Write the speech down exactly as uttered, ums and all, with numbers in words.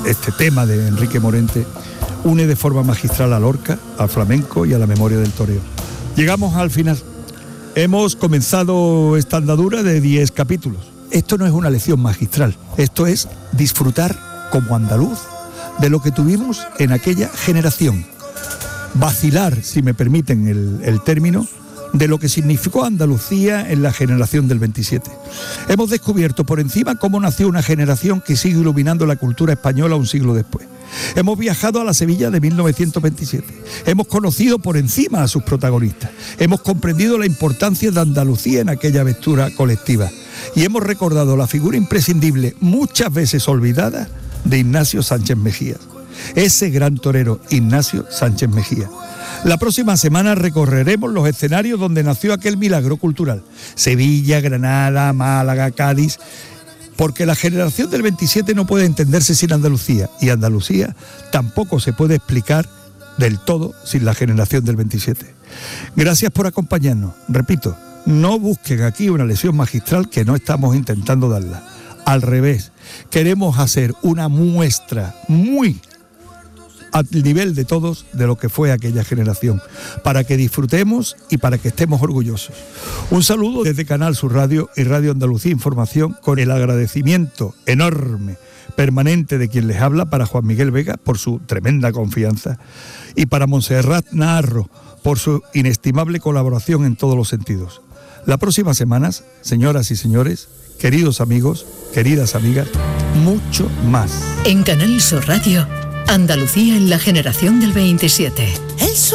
este tema de Enrique Morente une de forma magistral a Lorca, al flamenco y a la memoria del toreo. Llegamos al final. Hemos comenzado esta andadura de diez capítulos. Esto no es una lección magistral, esto es disfrutar como andaluz de lo que tuvimos en aquella generación. Vacilar, si me permiten el, el término, de lo que significó Andalucía en la generación del veintisiete. Hemos descubierto por encima cómo nació una generación que sigue iluminando la cultura española un siglo después. Hemos viajado a la Sevilla de mil novecientos veintisiete. Hemos conocido por encima a sus protagonistas. Hemos comprendido la importancia de Andalucía en aquella aventura colectiva. Y hemos recordado la figura imprescindible, muchas veces olvidada, de Ignacio Sánchez Mejía. Ese gran torero, Ignacio Sánchez Mejía. La próxima semana recorreremos los escenarios donde nació aquel milagro cultural. Sevilla, Granada, Málaga, Cádiz. Porque la generación del veintisiete no puede entenderse sin Andalucía. Y Andalucía tampoco se puede explicar del todo sin la generación del veintisiete. Gracias por acompañarnos. Repito, no busquen aquí una lección magistral que no estamos intentando darla. Al revés, queremos hacer una muestra muy al nivel de todos de lo que fue aquella generación, para que disfrutemos y para que estemos orgullosos. Un saludo desde Canal Sur Radio y Radio Andalucía Información, con el agradecimiento enorme, permanente de quien les habla, para Juan Miguel Vega por su tremenda confianza y para Montserrat Naharro por su inestimable colaboración en todos los sentidos. La próxima semana, señoras y señores, queridos amigos, queridas amigas, mucho más. En Canal Sur Radio, Andalucía en la generación del veintisiete.